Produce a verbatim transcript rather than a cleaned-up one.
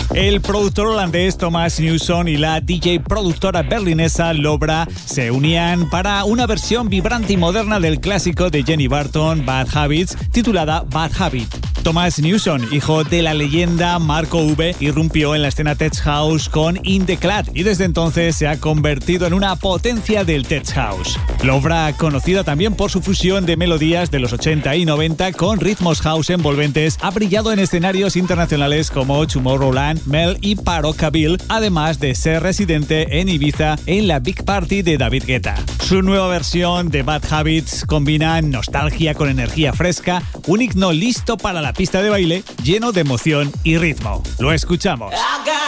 El productor holandés Thomas Newson y la D J productora berlinesa Lobra se unían para una versión vibrante y moderna del clásico de Jenny Burton, Bad Habits, titulada Bad Habit. Thomas Newson, hijo de la leyenda Marco V, irrumpió en la escena Tech House con In The Cloud y desde entonces se ha convertido en una potencia del Tech House. Lobra, conocida también por su fusión de melodías de los ochenta y noventa con ritmos house envolventes, ha brillado en escenarios internacionales como Tomorrowland, Mel y Parocaville, además de ser residente en Ibiza en la Big Party de David Guetta. Su nueva versión de Bad Habits combina nostalgia con energía fresca, un himno listo para la pista de baile lleno de emoción y ritmo. Lo escuchamos.